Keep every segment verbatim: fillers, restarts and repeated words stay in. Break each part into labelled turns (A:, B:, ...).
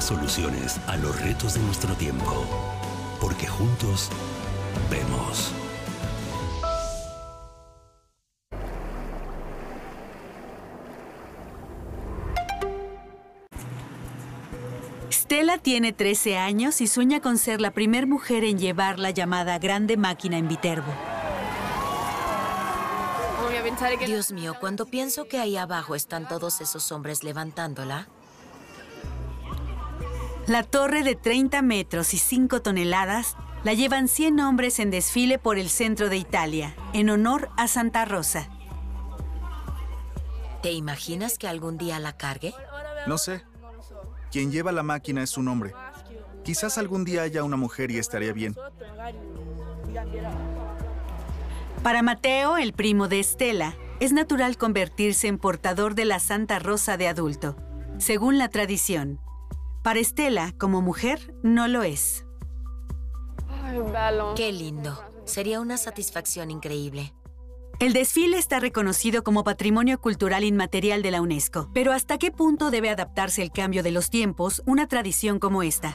A: soluciones a los retos de nuestro tiempo. Porque juntos vemos.
B: Stella tiene trece años y sueña con ser la primer mujer en llevar la llamada Grande Máquina en Viterbo.
C: Dios mío, cuando pienso que ahí abajo están todos esos hombres levantándola.
B: La torre de treinta metros y cinco toneladas la llevan cien hombres en desfile por el centro de Italia, en honor a Santa Rosa.
C: ¿Te imaginas que algún día la cargue?
D: No sé. Quien lleva la máquina es un hombre. Quizás algún día haya una mujer y estaría bien.
B: Para Matteo, el primo de Stella, es natural convertirse en portador de la Santa Rosa de adulto, según la tradición. Para Stella, como mujer, no lo es.
C: Qué lindo. Sería una satisfacción increíble.
B: El desfile está reconocido como Patrimonio Cultural Inmaterial de la UNESCO. Pero ¿hasta qué punto debe adaptarse el cambio de los tiempos una tradición como esta?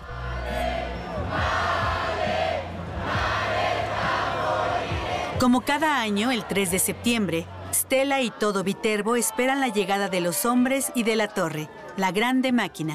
B: Como cada año, el tres de septiembre, Stella y todo Viterbo esperan la llegada de los hombres y de la torre, la Grande Máquina.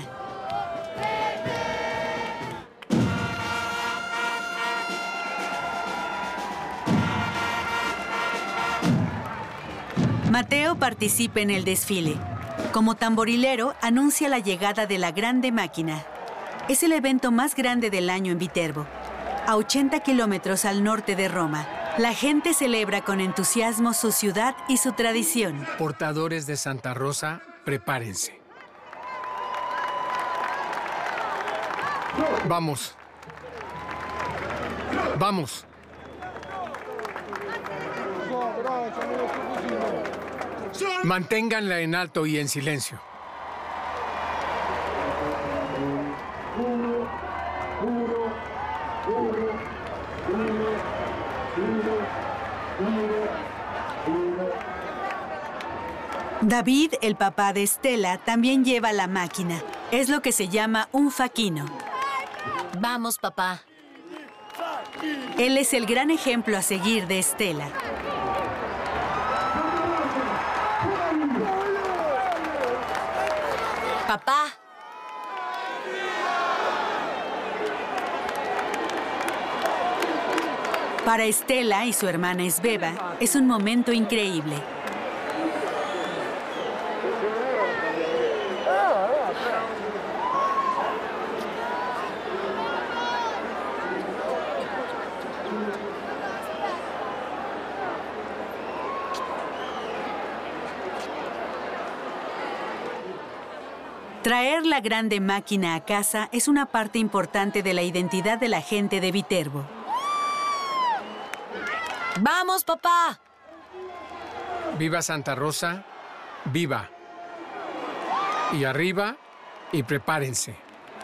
B: Matteo participa en el desfile. Como tamborilero, anuncia la llegada de la Grande Máquina. Es el evento más grande del año en Viterbo, a ochenta kilómetros al norte de Roma. La gente celebra con entusiasmo su ciudad y su tradición.
E: Portadores de Santa Rosa, prepárense. Vamos. Vamos. Manténganla en alto y en silencio.
B: David, el papá de Stella, también lleva la máquina. Es lo que se llama un facchino.
C: Vamos, papá.
B: Él es el gran ejemplo a seguir de Stella.
C: Papá.
B: Para Stella y su hermana Sveva, es un momento increíble. Traer la Grande Máquina a casa es una parte importante de la identidad de la gente de Viterbo.
C: ¡Vamos, papá!
E: Viva Santa Rosa, viva. Y arriba, y prepárense.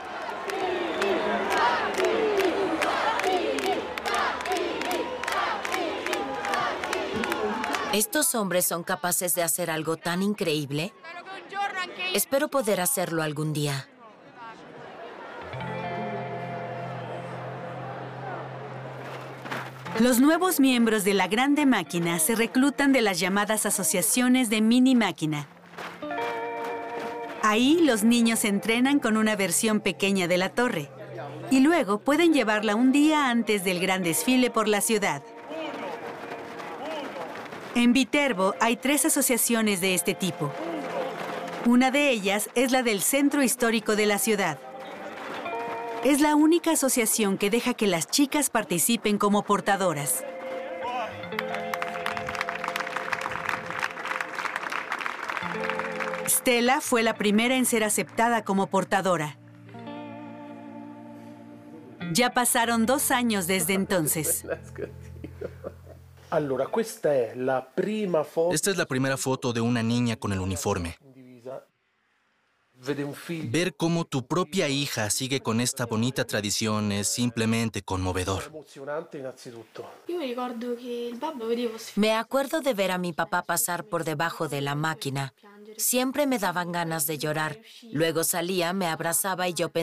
C: ¿Estos hombres son capaces de hacer algo tan increíble? Espero poder hacerlo algún día.
B: Los nuevos miembros de la Grande Máquina se reclutan de las llamadas asociaciones de mini máquina. Ahí los niños se entrenan con una versión pequeña de la torre y luego pueden llevarla un día antes del gran desfile por la ciudad. En Viterbo hay tres asociaciones de este tipo. Una de ellas es la del Centro Histórico de la ciudad. Es la única asociación que deja que las chicas participen como portadoras. Stella fue la primera en ser aceptada como portadora. Ya pasaron dos años desde entonces.
F: Esta es la primera foto de una niña con el uniforme. Ver cómo tu propia hija sigue con esta bonita tradición es simplemente conmovedor.
C: Me acuerdo de ver a mi papá pasar por debajo de la máquina. Siempre me daban ganas de llorar. Luego salía, me abrazaba y yo pensaba